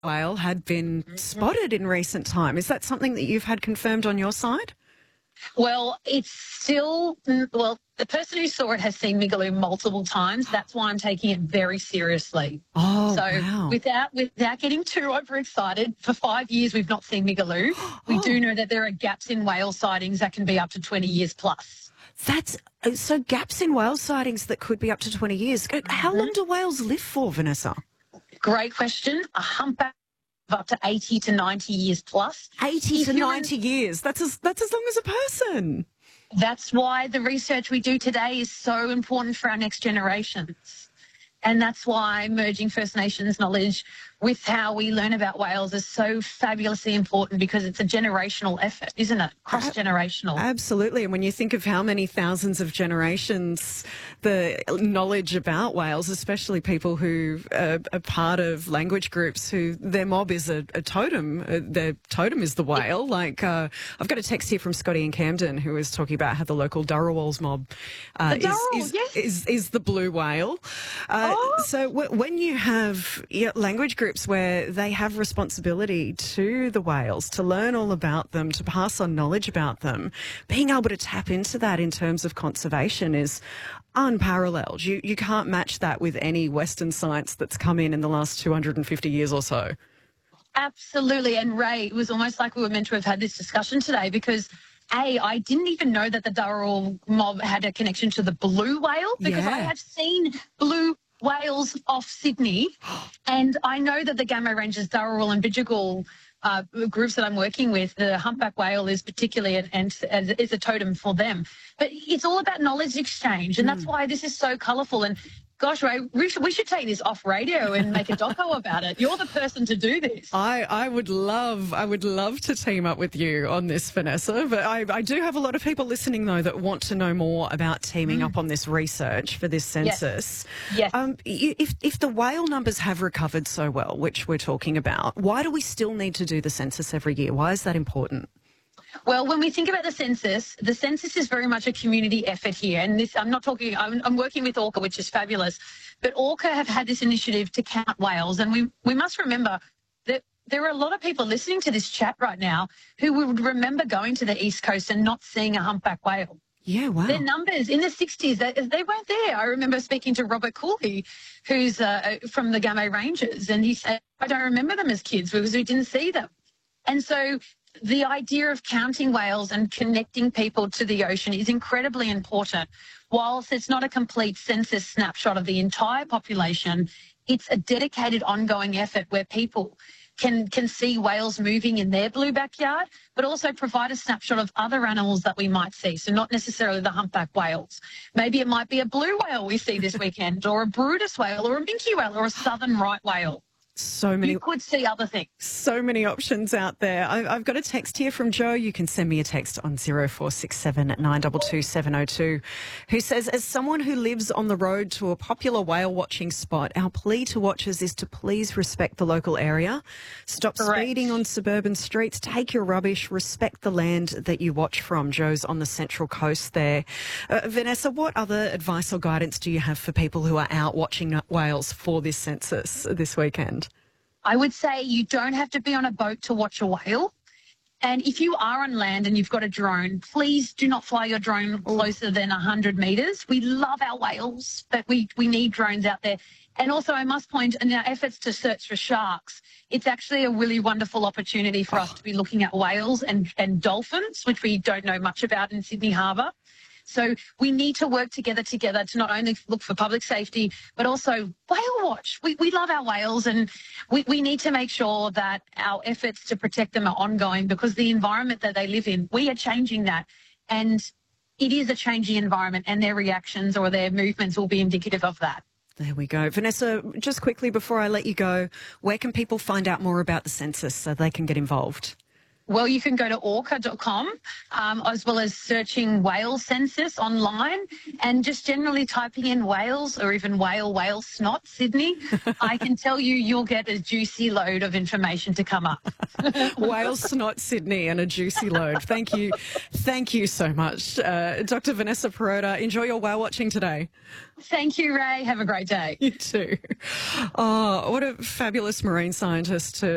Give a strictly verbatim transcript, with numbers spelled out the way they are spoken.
whale had been spotted in recent time. Is that something that you've had confirmed on your side? Well, it's still, well, the person who saw it has seen Migaloo multiple times. That's why I'm taking it very seriously. Oh, so wow. without without getting too overexcited, for five years we've not seen Migaloo. We Oh. do know that there are gaps in whale sightings that can be up to twenty years plus. That's so gaps in whale sightings that could be up to twenty years. How long do whales live for, Vanessa? Great question. A humpback of up to eighty to ninety years plus. eighty If to you're ninety years. That's as, that's as long as a person. That's why the research we do today is so important for our next generations. And that's why merging First Nations knowledge with how we learn about whales is so fabulously important, because it's a generational effort, isn't it? Cross-generational. Absolutely. And when you think of how many thousands of generations the knowledge about whales, especially people who are, are part of language groups who their mob is a, a totem, uh, their totem is the whale. Like uh, I've got a text here from Scotty in Camden who is talking about how the local Darawals mob uh, The Darawal, is, is, yes. is, is the blue whale. Uh, Oh. So w- when you have yeah, language groups where they have responsibility to the whales, to learn all about them, to pass on knowledge about them, being able to tap into that in terms of conservation is unparalleled. You, you can't match that with any Western science that's come in in the last two hundred fifty years or so. Absolutely. And Ray, it was almost like we were meant to have had this discussion today, because A, I didn't even know that the Darawal mob had a connection to the blue whale, because Yeah. I have seen blue whales off Sydney, and I know that the Gamma Rangers, Darawal and Bidjigal uh, groups that I'm working with, the humpback whale is particularly an, and, and is a totem for them. But it's all about knowledge exchange, and that's why this is so colourful. And gosh, Ray, we should, we should take this off radio and make a doco about it. You're the person to do this. I, I would love, I would love to team up with you on this, Vanessa, but I, I do have a lot of people listening, though, that want to know more about teaming mm. up on this research for this census. Yes. yes. Um, if, if the whale numbers have recovered so well, which we're talking about, why do we still need to do the census every year? Why is that important? Well, when we think about the census, the census is very much a community effort here. And this, I'm not talking, I'm, I'm working with Orca, which is fabulous. But Orca have had this initiative to count whales. And we, we must remember that there are a lot of people listening to this chat right now who would remember going to the East Coast and not seeing a humpback whale. Yeah, wow. Their numbers in the sixties, they, they weren't there. I remember speaking to Robert Cooley, who's uh, from the Gamma Rangers, and he said, I don't remember them as kids because we didn't see them. And so the idea of counting whales and connecting people to the ocean is incredibly important. Whilst it's not a complete census snapshot of the entire population, it's a dedicated ongoing effort where people can, can see whales moving in their blue backyard, but also provide a snapshot of other animals that we might see. So not necessarily the humpback whales. Maybe it might be a blue whale we see this weekend, or a Brutus whale, or a minke whale, or a southern right whale. So many. You could see other things. So many options out there. I, I've got a text here from Joe. You can send me a text on zero four six seven nine two two seven zero two, who says, as someone who lives on the road to a popular whale watching spot, our plea to watchers is to please respect the local area. Stop Correct. speeding on suburban streets. Take your rubbish. Respect the land that you watch from. Joe's on the Central Coast there. Uh, Vanessa, what other advice or guidance do you have for people who are out watching whales for this census this weekend? I would say you don't have to be on a boat to watch a whale. And if you are on land and you've got a drone, please do not fly your drone closer than one hundred metres. We love our whales, but we, we need drones out there. And also, I must point, in our efforts to search for sharks, it's actually a really wonderful opportunity for us to be looking at whales and, and dolphins, which we don't know much about in Sydney Harbour. So we need to work together together to not only look for public safety, but also whale watch. We, we love our whales, and we, we need to make sure that our efforts to protect them are ongoing, because the environment that they live in, we are changing that. And it is a changing environment, and their reactions or their movements will be indicative of that. There we go. Vanessa, just quickly before I let you go, where can people find out more about the census so they can get involved? Well, you can go to orca dot com, um, as well as searching whale census online, and just generally typing in whales or even whale, whale snot, Sydney. I can tell you you'll get a juicy load of information to come up. Whale snot, Sydney, and a juicy load. Thank you. Thank you so much. Uh, Doctor Vanessa Perrotta, enjoy your whale watching today. Thank you, Ray. Have a great day. You too. Oh, what a fabulous marine scientist to